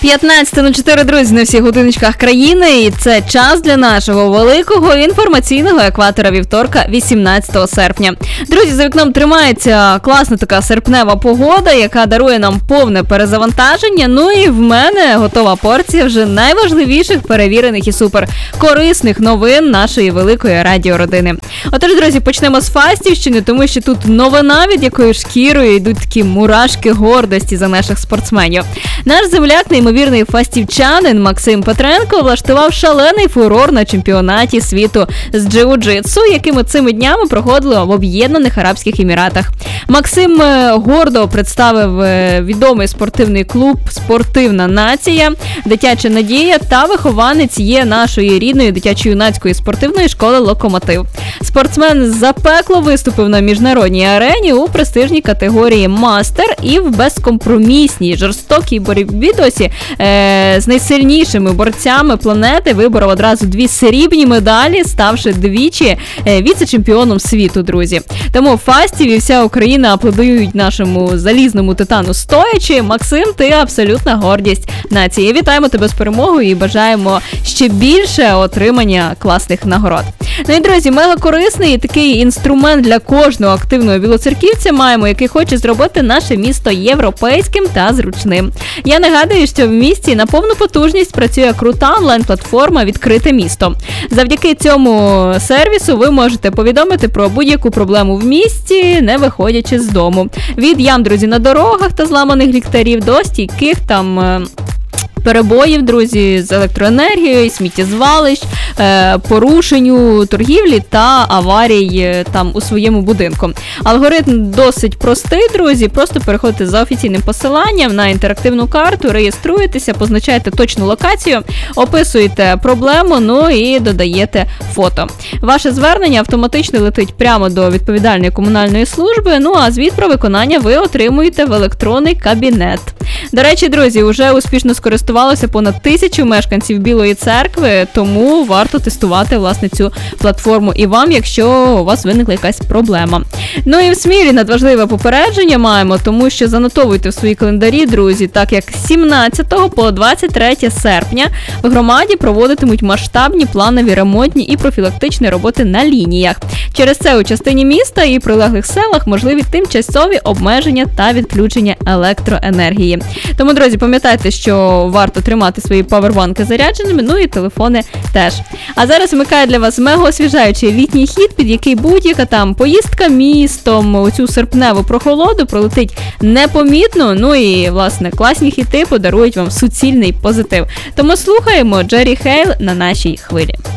15:04, друзі, на всіх годиночках країни, і це час для нашого великого інформаційного екватора вівторка, 18 серпня. Друзі, за вікном тримається класна така серпнева погода, яка дарує нам повне перезавантаження, ну і в мене готова порція вже найважливіших, перевірених і супер корисних новин нашої великої радіородини. Отож, друзі, почнемо з Фастівщини, тому що тут новина, від якої шкірою йдуть такі мурашки гордості за наших спортсменів. Наш земляк, неймовірний фастівчанин Максим Петренко, влаштував шалений фурор на чемпіонаті світу з джиу-джитсу, якими цими днями проходило в Об'єднаних Арабських Еміратах. Максим гордо представив відомий спортивний клуб «Спортивна нація», «Дитяча надія» та вихованець є нашої рідної дитячо-юнацької спортивної школи «Локомотив». Спортсмен запекло виступив на міжнародній арені у престижній категорії «Мастер» і в безкомпромісній жорстокій боротьбі досі з найсильнішими борцями планети виборов одразу 2 срібні медалі, ставши двічі віце-чемпіоном світу, друзі. Тому Фастів і вся Україна аплодують нашому залізному титану стоячи. Максим, ти абсолютна гордість нації. Вітаємо тебе з перемогою і бажаємо ще більше отримання класних нагород. Ну і, друзі, мега корисний такий інструмент для кожного активного білоцерківця маємо, який хоче зробити наше місто європейським та зручним. Я нагадую, що в місті на повну потужність працює крута онлайн-платформа «Відкрите місто». Завдяки цьому сервісу ви можете повідомити про будь-яку проблему в місті, не виходячи з дому. Від ям, друзі, на дорогах та зламаних ліхтарів до стійких перебоїв, друзі, з електроенергією, сміттєзвалищ, порушенню торгівлі та аварій там у своєму будинку. Алгоритм досить простий, друзі, просто переходите за офіційним посиланням на інтерактивну карту, реєструєтеся, позначаєте точну локацію, описуєте проблему, ну і додаєте фото. Ваше звернення автоматично летить прямо до відповідальної комунальної служби, ну а звіт про виконання ви отримуєте в електронний кабінет. До речі, друзі, вже успішно скористувалося понад 1000 мешканців Білої Церкви, тому варто тестувати, власне, цю платформу і вам, якщо у вас виникла якась проблема. Ну і в Смілі надважливе попередження маємо, тому що занотовуйте в свої календарі, друзі, так як з 17 по 23 серпня в громаді проводитимуть масштабні планові ремонтні і профілактичні роботи на лініях. Через це у частині міста і прилеглих селах можливі тимчасові обмеження та відключення електроенергії. Тому, друзі, пам'ятайте, що варто тримати свої павербанки зарядженими, ну і телефони теж. А зараз вмикаю для вас мега-освіжаючий літній хіт, під який будь-яка там поїздка містом у цю серпневу прохолоду пролетить непомітно, ну і, власне, класні хіти подарують вам суцільний позитив. Тому слухаємо Джері Хейл на нашій хвилі.